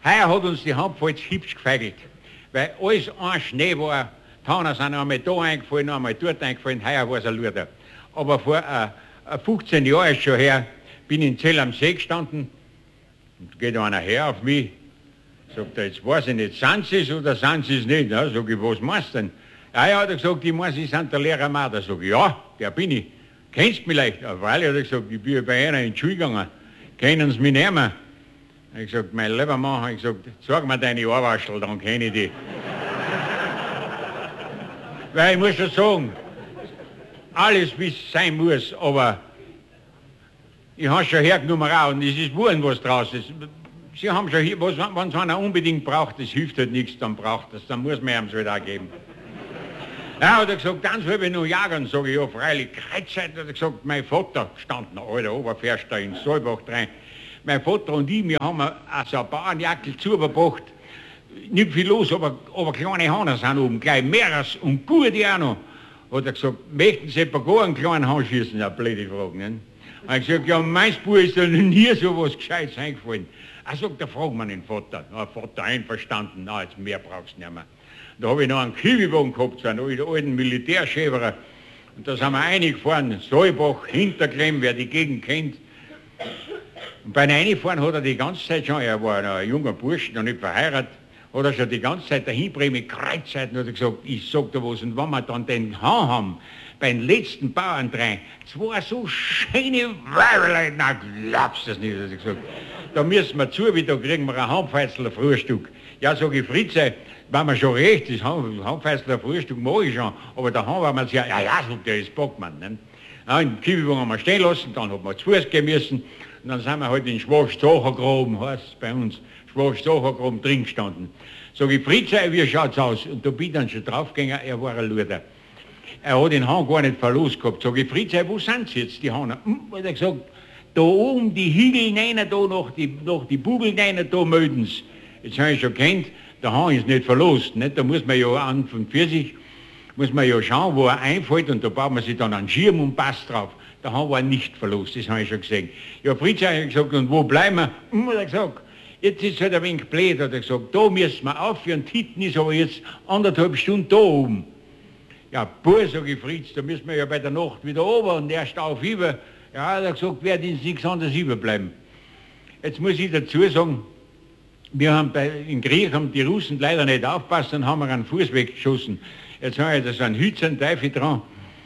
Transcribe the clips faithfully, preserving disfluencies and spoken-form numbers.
heuer hat uns die Hampfholz hübsch gefeigelt. Weil alles ein Schnee war, Tannen sind einmal da eingefallen, einmal dort eingefallen, heuer war es ein Luder. Aber vor äh, fünfzehn Jahren ist schon her, bin in Zell am See gestanden und geht einer her auf mich, sagt er, jetzt weiß ich nicht, sind Sie es oder sind Sie es nicht? Ja, sag ich, was meinst du denn? Ja, ja, hat er gesagt, ich meine, Sie sind der Lehrer Marder. Sag ich, ja, der bin ich. Kennst du mich leicht? Ja, weil, hat er gesagt, ich bin bei einer in die Schule gegangen. Kennen Sie mich nicht mehr? Ich hab gesagt, mein lieber Mann, hab ich gesagt, sag mir deine Ohrwaschel, dann kenne ich die. Weil ich muss schon sagen, alles wie es sein muss, aber ich habe schon hergenommen auch und es ist wurscht, was draus ist. Sie haben schon hier, was, wenn es einer unbedingt braucht, das hilft halt nichts, dann braucht es, dann muss man ihm es wieder auch geben. Ja, hat er gesagt, dann soll ich noch jagen, sage ich, ja, freilich, Kreuzzeit, hat er gesagt, mein Vater stand noch, alter Oberförster in Saalbach rein. Mein Vater und ich, wir haben also ein Bauernjackel zugebracht, nicht viel los, aber, aber kleine Hahner sind oben, gleich mehrers und gute auch noch. Hat er gesagt, möchten Sie etwa gar einen kleinen Hahn schießen? Ja, blöde Frage, ne? Hat er gesagt, ja, mein Bub ist ja noch nie so was Gescheites eingefallen. Er sagt, da fragt man den Vater. Na, Vater einverstanden, na, jetzt mehr brauchst du nicht mehr. Da habe ich noch einen Kiwiwagen gehabt, so einen alten Militärschäferer. Und da sind wir reingefahren, Saalbach, Hinterklemm, wer die Gegend kennt. Und beim Reinfahren hat er die ganze Zeit schon, er war ein junger Bursch, noch nicht verheiratet, hat er schon die ganze Zeit dahin mit Kreuzzeiten, hat er gesagt, ich sag dir was, und wenn wir dann den Hahn haben, beim letzten Bauerntrein, zwei so schöne Weiberleute, na glaubst du das nicht, hat er gesagt. Da müssen wir zu, wie da kriegen wir ein Hampfeizler Frühstück. Ja, sag ich, Fritze, wenn man schon recht ist, Hampfeizler Frühstück mache ich schon, aber der Hahn war mir sehr, ja, ja, sagt der, ist Bockmann. Ne? Ja, in Kiwiwagen haben wir stehen lassen, dann hat man zu Fuß gehen müssen, und dann sind wir halt in Schwachstachergraben, heißt es bei uns, Schwachstachergraben drin gestanden. Sag ich, Fritze, wie schaut's aus? Und da bin ich dann schon draufgegangen, er war ein Luder. Er hat den Hahn gar nicht verlost gehabt. Sag ich, Fritze, wo sind sie jetzt, die Hahner? Hm, hat er gesagt, da oben die Hügel rein, da noch die, noch die Bubel rein, da melden sie. Jetzt habe ich schon kennt, der Hahn ist nicht verlost, nicht? Da muss man ja an und für sich, muss man ja schauen, wo er einfällt, und da baut man sich dann einen Schirm und passt drauf. Der Hahn war nicht verlost, das habe ich schon gesehen. Ja, Fritz hat gesagt, und wo bleiben wir? Hm, hat er gesagt, jetzt ist es halt ein wenig blöd, hat er gesagt, da müssen wir aufhören, und hinten ist aber jetzt anderthalb Stunden da oben. Ja, Bur, sag ich, Fritz, da müssen wir ja bei der Nacht wieder runter und erst auf über. Ja, hat er gesagt, wird uns nichts anderes überbleiben. Jetzt muss ich dazu sagen, wir haben bei, in Krieg haben die Russen leider nicht aufgepasst und haben wir einen Fuß weggeschossen. Jetzt habe ich da so einen Hützenteufel dran.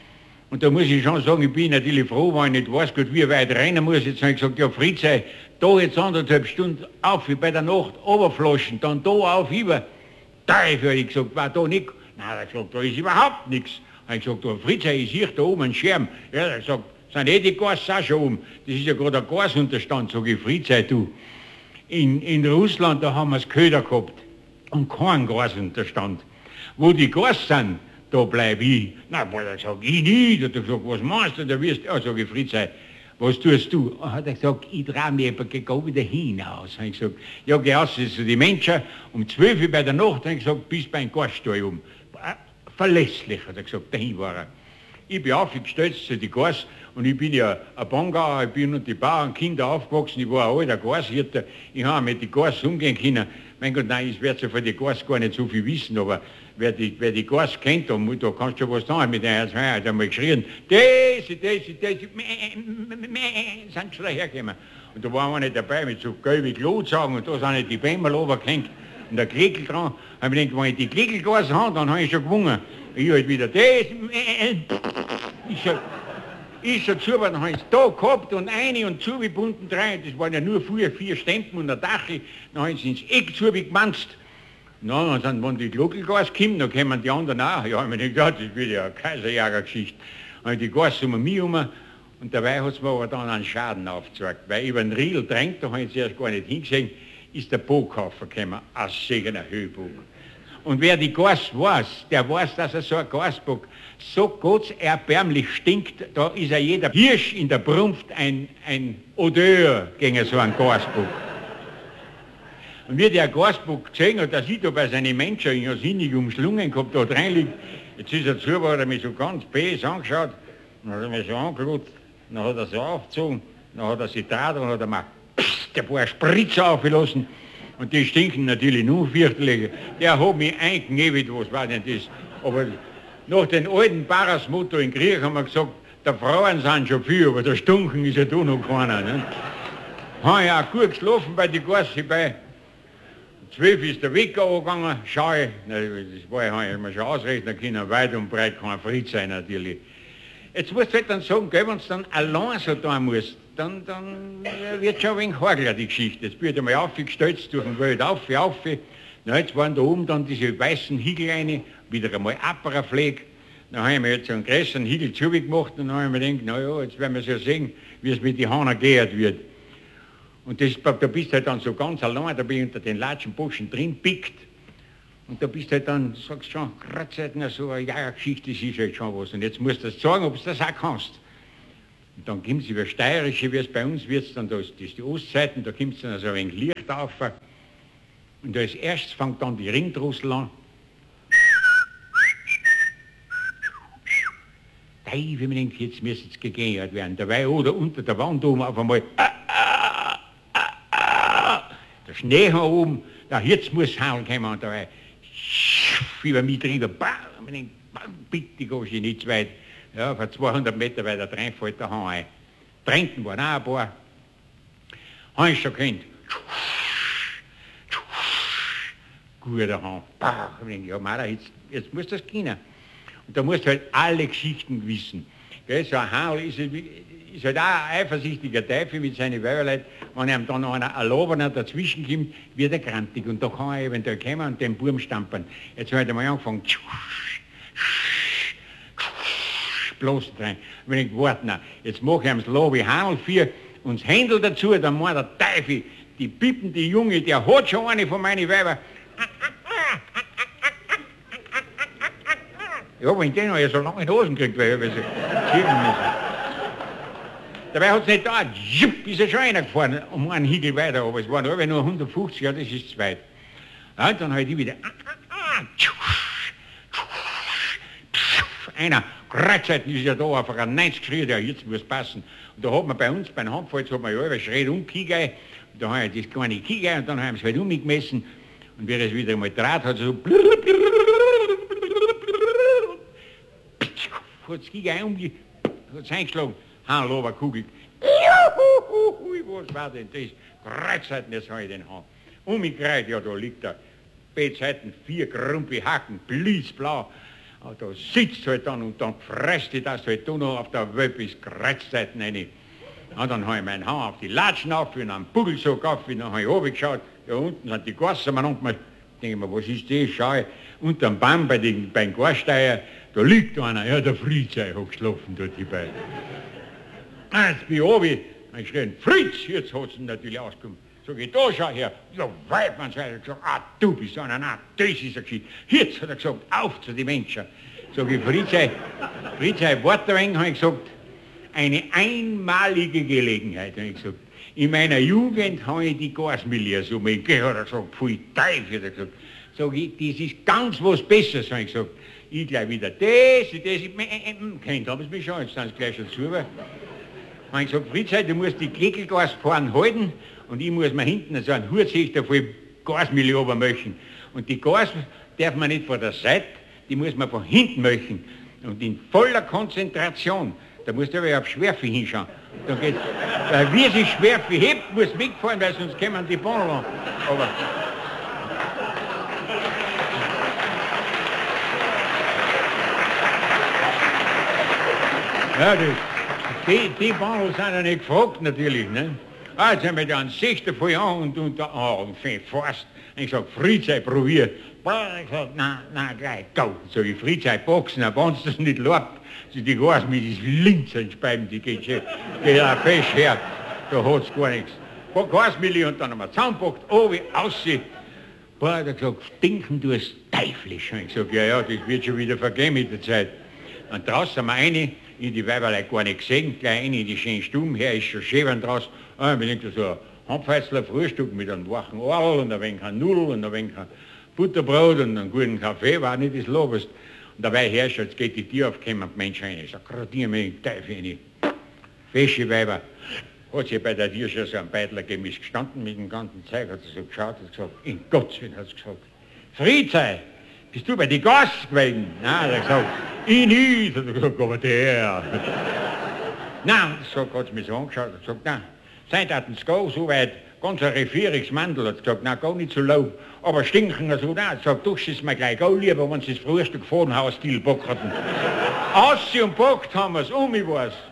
Und da muss ich schon sagen, ich bin natürlich froh, weil ich nicht weiß, gut, wie weit rennen muss. Jetzt habe ich gesagt, ja, Fritz, da jetzt anderthalb Stunden auf, wie bei der Nacht, runterflaschen, dann da auf, über. Teufel, habe ich gesagt, war da nicht. Nein, er hat gesagt, da ist überhaupt nichts. Er hat gesagt, oh, Fritz, ich sehe da oben einen Schirm. Ja, er hat gesagt, sind eh die Gas auch schon oben. Das ist ja gerade ein Gasunterstand, sag ich, Fritz, du. In, in Russland, da haben wir es Köder gehabt und keinen Gasunterstand. Wo die Gas sind, da bleib ich. Na, hat er gesagt, ich nicht. Hat er gesagt, was machst du, da wirst du. Ja, sag ich, Fritz, was tust du? Hat er gesagt, ich trau mich aber, geh wieder hinaus. Hat ich gesagt, ja, geh aus, das sind die Menschen, um zwölf Uhr bei der Nacht, hat ich gesagt, bis beim Gasstall um. Verlässlich, hat er gesagt, dahin war er. Ich bin aufgestellt zu die Gas und ich bin ja ein Bangauer, ich bin und die Bauernkinder aufgewachsen, ich war ein alter Gashirte, ich habe mit den Gas umgehen können. Mein Gott, nein, ich werde ja von den Gas gar nicht so viel wissen, aber wer die, wer die Gas kennt, da, da kannst du schon was tun mit der Herz, hat einmal geschrien, Daisy, Daisy, Daisy, meh, meh, meh, sind schon dahergekommen. Und da waren wir nicht dabei mit so gelben Klotsagen und da sind nicht die Bämmel runtergehängt und der Klegel dran. Da habe ich gedacht, wenn ich die Klegelgas habe, dann habe ich schon gewungen. Ich halt wieder das, ich schon, ich schon zu, dann habe ich es da gehabt und eine und zu wie bunten drei, das waren ja nur vier, vier Stempen und ein Dachel, dann habe ich es ins Eck zu wie gemanzt. Na, und dann, wenn die Glogelgas kommen, dann kommen die anderen auch. Ja, ich meine, das wird ja eine Kaiserjägergeschichte. Dann habe ich die Gas um mich herum und dabei hat es mir aber dann einen Schaden aufgezeigt, weil über den Riedel drängt, da habe ich zuerst gar nicht hingesehen, ist der Boghaufer gekommen, aus Segener Höheburg. Und wer die Gas weiß, der weiß, dass er so ein Gasbock so gottserbärmlich stinkt, da ist ja jeder Hirsch in der Brunft ein, ein Odeur gegen so einen Gasbock. Und wie der Gasbock gesehen hat, dass ich da bei seinen Menschen in sinnig umschlungen gehabt, da drin liegt, jetzt ist er zu, hat er mich so ganz bäs angeschaut, dann hat er mich so angeschaut, dann hat er so aufgezogen, dann hat er sich da und hat er mal pst, ein paar Spritzer aufgelassen. Und die stinken natürlich nur fürchterlich. Der hat mich eingenebelt, was war denn das? Aber nach den alten Parasmotto in Krieg haben wir gesagt, der Frauen sind schon viel, aber der Stunken ist ja da noch keiner. Ne? Habe ich auch gut geschlafen bei den Gasse bei. Zwölf ist der Wecker angegangen, schau ich, na, das war ja, ich mir schon ausrechnen können, weit und breit kann Fried sein natürlich. Jetzt musst du halt dann sagen, gell, wenn du dann allein so tun musst, dann, dann wird schon ein wenig hagler die Geschichte. Jetzt wird einmal aufgestellt durch den Wald auf, auf. Na, jetzt waren da oben dann diese weißen Hügel rein, wieder einmal Apparafleck. Dann habe ich mir jetzt so einen größeren Hügel zugemacht und dann habe ich mir gedacht, na ja, jetzt werden wir so sehen, wie es mit den Hahnen geehrt wird. Und das, da bist du halt dann so ganz allein, da bin ich unter den Latschenbuschen drin, pickt. Und da bist du halt dann, sagst schon, gerade na so eine Ja-Geschichte, das ist halt schon was. Und jetzt musst du das sagen, ob du das auch kannst. Und dann kommt es über Steirische, wie es bei uns wird, dann das, das die Ostseiten, da kommt es dann so ein wenig Licht auf. Und als erstes fängt dann die Ringdrossel an. Wie man denkt, jetzt müsste es gegängert werden. Dabei oder unter der Wand oben auf einmal. Ah, ah, ah, ah, der Schnee hier oben, ja, jetzt muss Haul kommen und dabei über mich drüber. Man denkt, bitte gehst du nicht zu weit. Ja, vor zweihundert Meter weiter reinfällt der Hahn ein. Tränken waren auch ein paar. Habe ich schon kennt. Guter Hahn. Ich denke, ja, Mara, jetzt, jetzt musst du das kennen. Und da musst du halt alle Geschichten wissen. Gell, so ein Hahn ist, ist halt auch ein eifersüchtiger Teufel mit seinen Weiberleuten. Wenn ihm dann noch einer Erlobener dazwischen kommt, wird er grantig. Und da kann er eventuell kommen und den Burm stampfen. Jetzt habe ich einmal angefangen. Bloß rein. Wenn ich warte, na, jetzt mache ich ihm das Lobby Handel für und das Händel dazu, dann meint der Teufel, die Pippen, die Junge, der hat schon eine von meinen Weibern. Ja, wenn der noch so lange Hosen kriegt, weil er sie schieben müssen. Dabei hat es nicht da, jupp, ist er schon reingefahren, um einen Hügel weiter, aber es waren nur hundertfünfzig, ja, das ist zu weit. Ja, dann habe ich die wieder. Einer, Kreuzzeiten ist ja da, auf einen neunzig Schritt, ja, jetzt muss es passen. Und da hat man bei uns, beim Handfalls, hat man ja immer Schritt umgekriegt, und da habe ich das kleine Kiegei und dann haben sie es halt umgemessen. Und wer das wieder einmal draht hat, so hat das Kiegei umge... hat es eingeschlagen, Hahn, Kugel. Was war denn das? Kreuzzeiten, jetzt habe ich den Hahn. Umgekreist, ja, da liegt er. Beidseiten, vier Krumpe Haken, blitzblau. Aber da sitzt halt dann und dann fresst die das halt da noch auf der Wölb bis Kreuzzeiten rein. Und dann habe ich meinen Hahn auf die Latschen auf und einen Bugelsock auf und dann habe ich runtergeschaut. Da unten sind die Gassen, man und man denke mir, was ist das? Schau ich, unterm Baum bei den, beim Garsteier, da liegt einer, ja, der Fritz, ich habe geschlafen dort die beiden. Jetzt bin ich runter, dann schrien, Fritz, jetzt hat es natürlich ausgekommen. Sag ich, da schau her, ja, Weibmann, hat er gesagt, ah, du bist einer, nein, das ist er gescheit. Jetzt hat er gesagt, auf zu den Menschen. Sag ich, Fritz, Fritz, warte ein wenig, habe ich gesagt, eine einmalige Gelegenheit, habe ich gesagt. In meiner Jugend habe ich die Gasmilier so mitgegeben, hat er gesagt, pfui Teufel, hat er gesagt. Sag ich, das ist ganz was Besseres, habe ich gesagt. Ich gleich wieder das, das, das, kennt haben sie mich schon, jetzt sind sie gleich schon zu. Habe ich gesagt, Fritz, du musst die Kegelgasfahren halten und ich muss mir hinten so einen Hutsächter voll Gasmilch runtermöchen. Und die Gas darf man nicht von der Seite, die muss man von hinten möchen. Und in voller Konzentration. Da musst du aber auf Schwerfe hinschauen. Da geht, weil wie sich Schwerfe hebt, muss wegfallen, weil sonst kommen die Bonbons. Aber ja, das, die, die Bonbons sind ja nicht gefragt natürlich. Ne? Ah, jetzt haben wir da einen Sechster voll an und, und da, oh, und fängt fast. Und ich sag, Fritzei, probier. Ich sag, nein, nein, gleich, go. Sag ich, Fritzei, boxen, wenn es das nicht läuft. So die Gas mit diesen Linsenspeiben, die geht schon, geht auch fest her. Da hat's gar nichts. Gasmilch und dann haben wir zusammengepackt, oben, aussehen. Boah, hat er gesagt, stinken du es teuflisch. Und ich sag, ja, ja, das wird schon wieder vergehen mit der Zeit. Und draußen sind wir rein, in die Weiberlei gar nicht gesehen, gleich rein in die schönen Stuben, her ist schon schön wenn draußen. Ah, ich bin so ein Handfeizler Frühstück mit einem wachen Orl und ein wenig Nudel und ein wenig Butterbrot und einen guten Kaffee, war nicht das Lobest. Und dabei herrscht, jetzt geht die Tür auf, kommen die Menschen rein. Ich sag, gradier mir den Teufel rein. Fesche Weiber. Hat sie bei der Tür schon so ein Beidler gegeben, ist gestanden mit dem ganzen Zeug, hat sie so geschaut und gesagt, in Gottes Willen, hat sie gesagt, Friedrich, bist du bei die Gast gewesen? Nein, hat er gesagt, ich nicht. Hat er gesagt, aber der. Nein, so hat sie mich so angeschaut und gesagt, nein, seid ihr ins Go, so weit, ganz ein Refierungsmandel, hat gesagt, nein, gar nicht so low, aber stinken so, nein, hat gesagt, du schießt mir gleich auch lieber, wenn sie das Frühstück vor dem Haus Stil Bock hatten. Als sie und bockt haben wir es, um ich weiß.